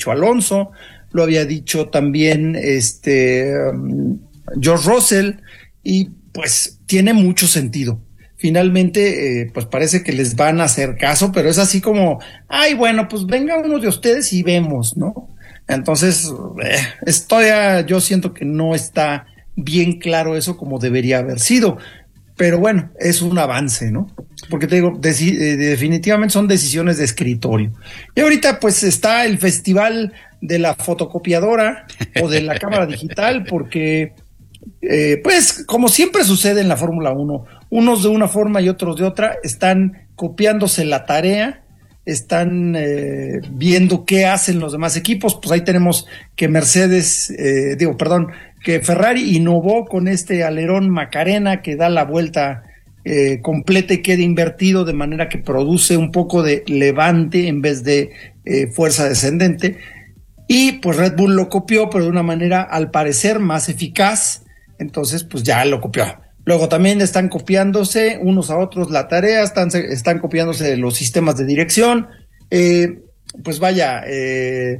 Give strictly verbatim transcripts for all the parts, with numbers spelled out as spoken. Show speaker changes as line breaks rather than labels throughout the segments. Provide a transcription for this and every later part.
dicho Alonso, lo había dicho también este um, George Russell, y pues tiene mucho sentido. Finalmente, eh, pues parece que les van a hacer caso, pero es así como, ay, bueno, pues venga uno de ustedes y vemos, ¿no? Entonces, eh, estoy a, yo siento que no está bien claro eso como debería haber sido, pero bueno, es un avance, ¿no? Porque te digo, deci- eh, definitivamente son decisiones de escritorio. Y ahorita pues está el festival de la fotocopiadora o de la cámara digital, porque eh, pues como siempre sucede en la Fórmula uno, unos de una forma y otros de otra están copiándose la tarea, están eh, viendo qué hacen los demás equipos. Pues ahí tenemos que Mercedes, eh, digo, perdón, que Ferrari innovó con este alerón Macarena que da la vuelta eh, completa y queda invertido de manera que produce un poco de levante en vez de eh, fuerza descendente. Y pues Red Bull lo copió, pero de una manera al parecer más eficaz, entonces pues ya lo copió. Luego también están copiándose unos a otros la tarea, están, están copiándose los sistemas de dirección. Eh, pues vaya, eh,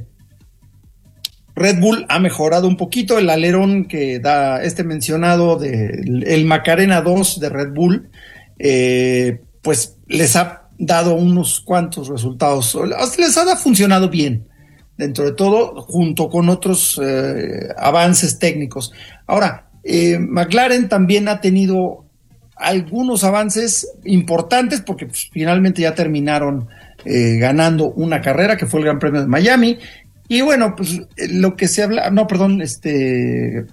Red Bull ha mejorado un poquito el alerón que da este mencionado de el Macarena dos de Red Bull, eh, pues les ha dado unos cuantos resultados, les ha funcionado bien dentro de todo, junto con otros eh, avances técnicos. Ahora, Eh, McLaren también ha tenido algunos avances importantes porque pues, finalmente ya terminaron eh, ganando una carrera que fue el Gran Premio de Miami. Y bueno, pues lo que se habla, no, perdón, este...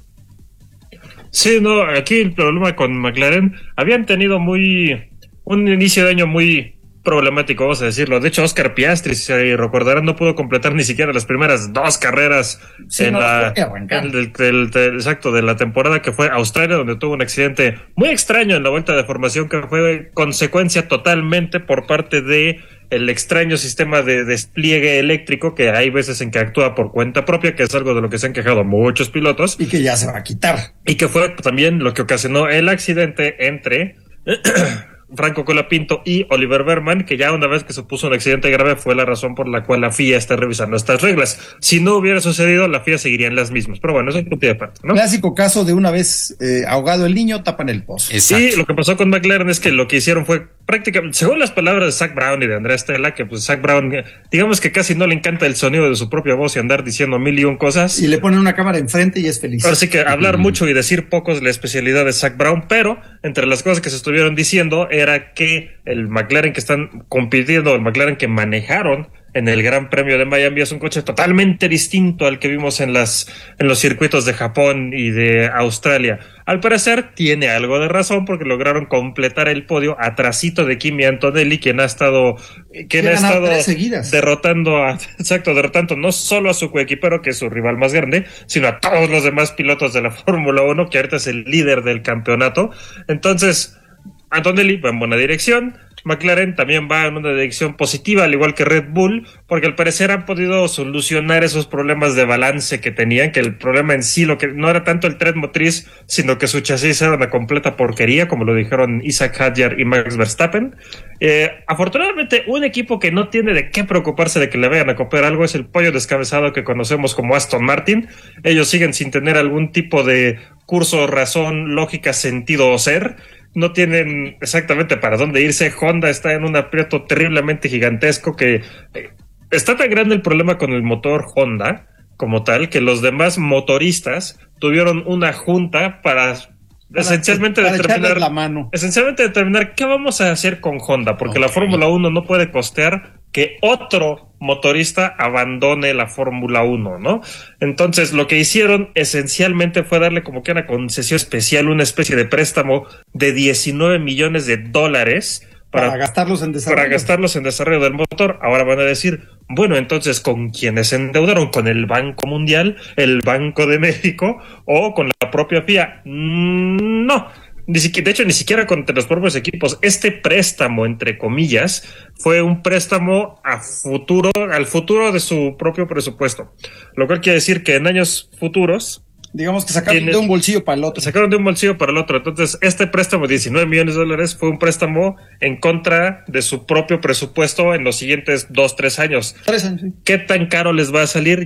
Sí, no, aquí el problema con McLaren, habían tenido muy, un inicio de año muy problemático, vamos a decirlo. De hecho, Oscar Piastri, si se recordarán, no pudo completar ni siquiera las primeras dos carreras sí, en no, la en el, el, el, exacto de la temporada que fue Australia, donde tuvo un accidente muy extraño en la vuelta de formación que fue consecuencia totalmente por parte de el extraño sistema de despliegue eléctrico que hay veces en que actúa por cuenta propia, que es algo de lo que se han quejado muchos pilotos
y que ya se va a quitar,
y que fue también lo que ocasionó el accidente entre Franco Colapinto y Oliver Berman, que ya una vez que se puso un accidente grave fue la razón por la cual la F I A está revisando estas reglas. Si no hubiera sucedido, la F I A seguirían las mismas. Pero bueno, eso es punto de aparte, ¿no?
Clásico caso de una vez eh, ahogado el niño, tapan el pozo.
Exacto. Sí, lo que pasó con McLaren es que lo que hicieron fue prácticamente, según las palabras de Zach Brown y de Andrea Stella, que pues Zach Brown, digamos que casi no le encanta el sonido de su propia voz y andar diciendo mil y un cosas.
Y le ponen una cámara enfrente y es feliz.
Así que hablar mucho y decir poco es la especialidad de Zach Brown, pero entre las cosas que se estuvieron diciendo era que el McLaren que están compitiendo, el McLaren que manejaron en el Gran Premio de Miami es un coche totalmente distinto al que vimos en las en los circuitos de Japón y de Australia. Al parecer tiene algo de razón porque lograron completar el podio atrasito de Kimi Antonelli, quien ha estado quien ha estado derrotando a exacto, derrotando no solo a su coequipero, que es su rival más grande, sino a todos los demás pilotos de la Fórmula uno, que ahorita es el líder del campeonato. Entonces, Antonelli va en buena dirección. McLaren también va en una dirección positiva, al igual que Red Bull, porque al parecer han podido solucionar esos problemas de balance que tenían, que el problema en sí lo que no era tanto el tren motriz, sino que su chasis era una completa porquería, como lo dijeron Isaac Hadjar y Max Verstappen. Eh, afortunadamente, un equipo que no tiene de qué preocuparse de que le vayan a copiar algo es el pollo descabezado que conocemos como Aston Martin. Ellos siguen sin tener algún tipo de curso, razón, lógica, sentido o ser. No tienen exactamente para dónde irse. Honda está en un aprieto terriblemente gigantesco que eh, está tan grande el problema con el motor Honda como tal que los demás motoristas tuvieron una junta para, para esencialmente
para
determinar
la mano.
esencialmente determinar qué vamos a hacer con Honda, porque okay. La Fórmula uno no puede costear que otro motorista abandone la Fórmula uno, ¿no? Entonces, lo que hicieron esencialmente fue darle como que una concesión especial, una especie de préstamo de diecinueve millones de dólares
para, para gastarlos en desarrollo.
Para gastarlos en desarrollo del motor. Ahora van a decir, bueno, entonces, ¿con quiénes se endeudaron? ¿Con el Banco Mundial, el Banco de México o con la propia F I A? Mm, no. Ni siquiera, de hecho, ni siquiera contra los propios equipos. Este préstamo, entre comillas, fue un préstamo a futuro, al futuro de su propio presupuesto. Lo cual quiere decir que en años futuros,
digamos que sacaron tiene, de un bolsillo para el otro.
Sacaron de un bolsillo para el otro. Entonces, este préstamo de diecinueve millones de dólares fue un préstamo en contra de su propio presupuesto en los siguientes dos, tres años.
Tres años, sí.
¿Qué tan caro les va a salir?